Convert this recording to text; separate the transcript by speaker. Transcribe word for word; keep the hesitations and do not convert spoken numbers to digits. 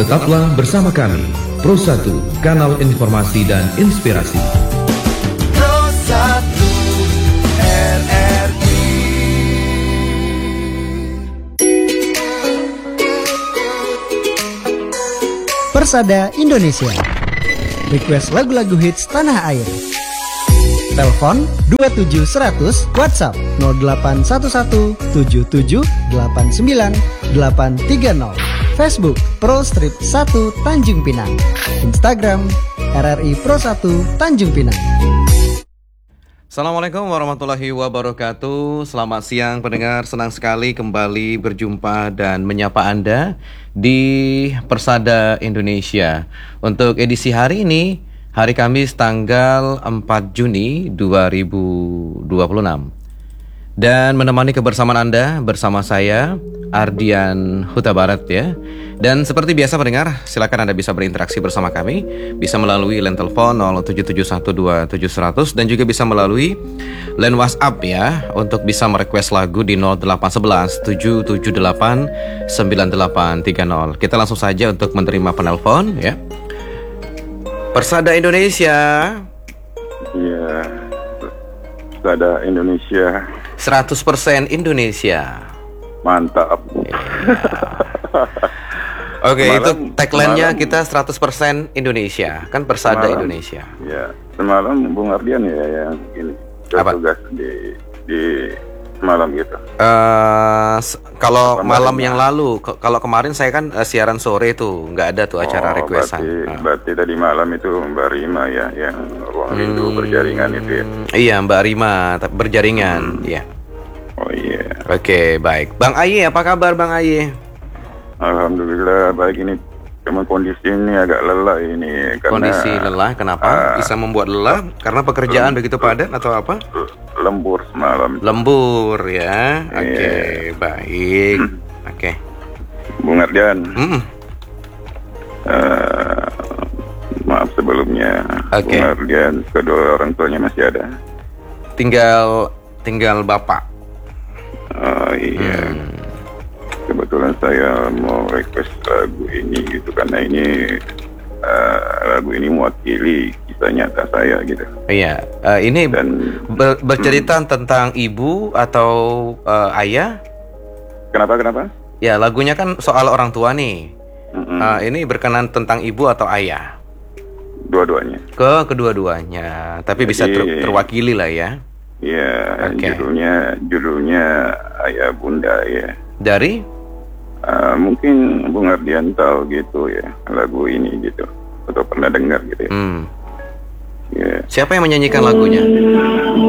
Speaker 1: Tetaplah bersama kami, Pro satu, kanal informasi dan inspirasi.
Speaker 2: Pro satu R R I.
Speaker 3: Persada Indonesia. Request lagu-lagu hits tanah air. Telepon dua tujuh seratus, WhatsApp nol delapan satu satu tujuh tujuh delapan sembilan delapan tiga nol. Facebook Pro Strip satu Tanjung Pinang. Instagram R R I Pro satu Tanjung Pinang.
Speaker 4: Assalamualaikum warahmatullahi wabarakatuh. Selamat siang pendengar, senang sekali kembali berjumpa dan menyapa Anda di Persada Indonesia. Untuk edisi hari ini, hari Kamis tanggal empat Juni dua ribu dua puluh enam. Dan menemani kebersamaan Anda bersama saya Ardian Huta Barat ya. Dan seperti biasa pendengar, silakan Anda bisa berinteraksi bersama kami, bisa melalui line telepon nol tujuh tujuh satu dua tujuh seratus dan juga bisa melalui line WhatsApp ya, untuk bisa merequest lagu di nol delapan satu satu tujuh tujuh delapan sembilan delapan tiga nol. Kita langsung saja untuk menerima penelpon ya. Persada Indonesia.
Speaker 5: Iya. Persada Indonesia.
Speaker 4: seratus persen Indonesia.
Speaker 5: Mantap.
Speaker 4: Ya. Oke, okay, itu tagline-nya kita seratus persen Indonesia, kan Persada semalam, Indonesia.
Speaker 5: Ya, semalam Bung Ardian ya yang ini tugas di di malam gitu.
Speaker 4: Uh, kalau
Speaker 5: Sama
Speaker 4: malam
Speaker 5: malam.
Speaker 4: yang lalu, ke- kalau kemarin saya kan uh, siaran sore tuh, nggak ada tuh acara
Speaker 5: oh,
Speaker 4: requestan.
Speaker 5: Berarti,
Speaker 4: uh.
Speaker 5: berarti tadi malam itu Mbak Rima ya yang ruang rindu
Speaker 4: hmm,
Speaker 5: berjaringan itu ya.
Speaker 4: Iya, Mbak Rima berjaringan, hmm. ya.
Speaker 5: Oh iya.
Speaker 4: Oke, okay, baik. Bang Aye, apa kabar Bang Aye?
Speaker 5: Alhamdulillah baik ini. Cuma kondisi ini agak lelah ini karena
Speaker 4: Kondisi lelah, kenapa? Uh, Bisa membuat lelah karena pekerjaan begitu padat atau apa?
Speaker 5: Lembur semalam.
Speaker 4: Lembur ya. Oke, okay,
Speaker 5: yeah.
Speaker 4: baik.
Speaker 5: Hmm.
Speaker 4: Oke. Okay.
Speaker 5: Bung Ardian.
Speaker 4: Hmm.
Speaker 5: Uh, maaf sebelumnya.
Speaker 4: Okay.
Speaker 5: Bung Ardian, kedua orang tuanya masih ada.
Speaker 4: Tinggal tinggal bapak.
Speaker 5: Oh iya. Hmm. Kebetulan saya mau request lagu ini gitu karena ini uh, lagu ini mewakili kisah nyata saya gitu.
Speaker 4: Iya, uh, ini
Speaker 5: Dan,
Speaker 4: ber- bercerita hmm. tentang ibu atau uh, ayah?
Speaker 5: Kenapa kenapa?
Speaker 4: Ya, lagunya kan soal orang tua nih.
Speaker 5: Mm-mm.
Speaker 4: Uh, ini berkenan tentang ibu atau ayah?
Speaker 5: Dua-duanya.
Speaker 4: Ke kedua-duanya, tapi
Speaker 5: Jadi,
Speaker 4: bisa ter- terwakili lah ya.
Speaker 5: Iya,
Speaker 4: okay.
Speaker 5: judulnya judulnya Ayah Bunda ya.
Speaker 4: Dari?
Speaker 5: Uh, mungkin Bung Ardian tahu gitu ya lagu ini gitu atau pernah dengar gitu ya.
Speaker 4: Hmm.
Speaker 5: Yeah.
Speaker 4: Siapa yang menyanyikan lagunya?